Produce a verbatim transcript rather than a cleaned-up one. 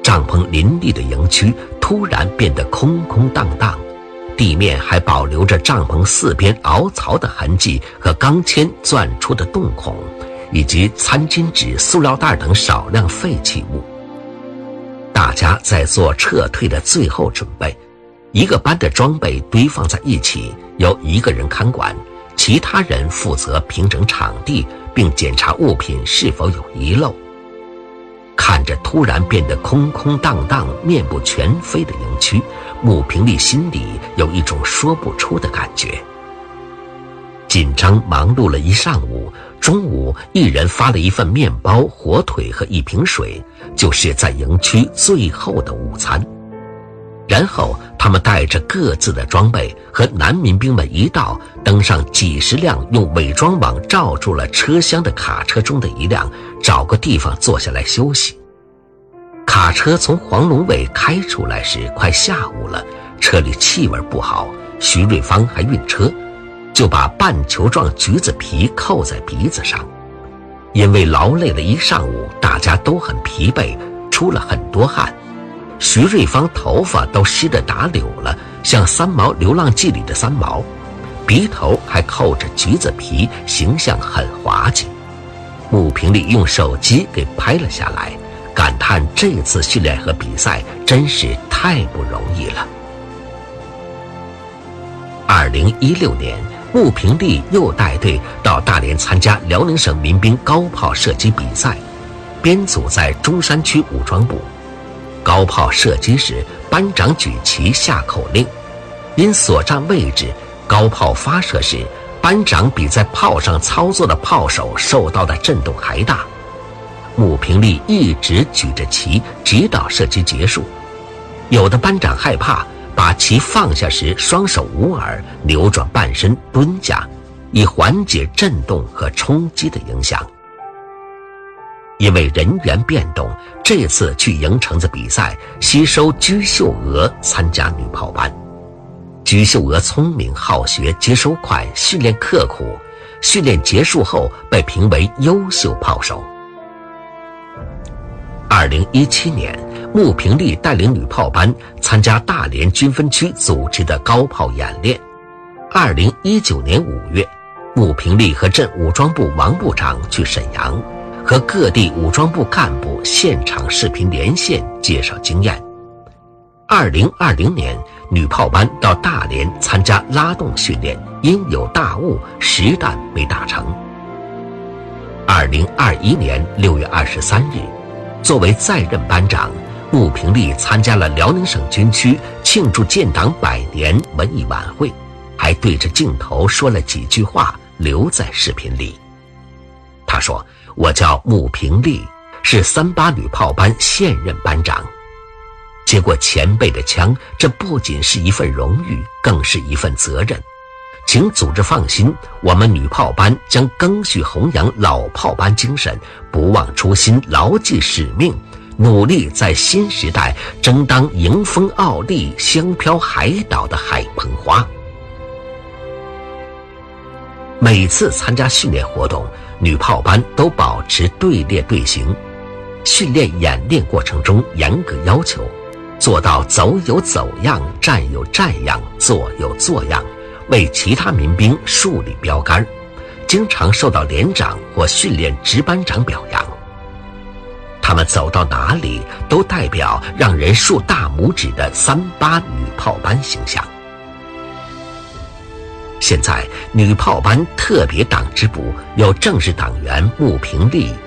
帐篷林立的营区突然变得空空荡荡，地面还保留着帐篷四边凹槽的痕迹和钢钎钻出的洞孔，以及餐巾纸、塑料袋等少量废弃物。大家在做撤退的最后准备，一个班的装备堆放在一起，由一个人看管，其他人负责平整场地，并检查物品是否有遗漏。看着突然变得空空荡荡、面目全非的营区，穆平利心里有一种说不出的感觉。紧张忙碌了一上午，中午一人发了一份面包、火腿和一瓶水，就是在营区最后的午餐。然后他们带着各自的装备和男民兵们一道，登上几十辆用伪装网罩住了车厢的卡车中的一辆，找个地方坐下来休息。卡车从黄龙尾开出来时快下午了，车里气味不好，徐瑞芳还晕车，就把半球状橘子皮扣在鼻子上。因为劳累了一上午，大家都很疲惫，出了很多汗。徐瑞芳头发都湿得打绺了，像三毛流浪记里的三毛，鼻头还扣着橘子皮，形象很滑稽。穆平利用手机给拍了下来，感叹这次训练和比赛真是太不容易了。二零一六年，穆平利又带队到大连参加辽宁省民兵高炮射击比赛，编组在中山区武装部。高炮射击时，班长举旗下口令，因所占位置，高炮发射时，班长比在炮上操作的炮手受到的震动还大。穆平利一直举着旗，直到射击结束。有的班长害怕，把旗放下时双手捂耳，扭转半身蹲下，以缓解震动和冲击的影响。因为人员变动，这次去营城子比赛吸收居秀娥参加女炮班。居秀娥聪明好学，接收快，训练刻苦，训练结束后被评为优秀炮手。二零一七年，穆平利带领女炮班参加大连军分区组织的高炮演练。二零一九年五月，穆平利和镇武装部王部长去沈阳，和各地武装部干部现场视频连线介绍经验。二零二零年，女炮班到大连参加拉动训练，因有大雾，实弹没打成。二零二一年六月二十三日，作为在任班长，穆平利参加了辽宁省军区庆祝建党百年文艺晚会，还对着镜头说了几句话，留在视频里。他说：“我叫穆平利，是三八女炮班现任班长。接过前辈的枪，这不仅是一份荣誉，更是一份责任。请组织放心，我们女炮班将赓续弘扬老炮班精神，不忘初心，牢记使命，努力在新时代争当迎风傲立、香飘海岛的海鹏花。”每次参加训练活动，女炮班都保持队列队形，训练演练过程中严格要求，做到走有走样，站有站样，坐有坐样，为其他民兵树立标杆，经常受到连长或训练值班长表扬。他们走到哪里都代表让人竖大拇指的三八女炮班形象。现在女炮班特别党支部有正式党员穆平利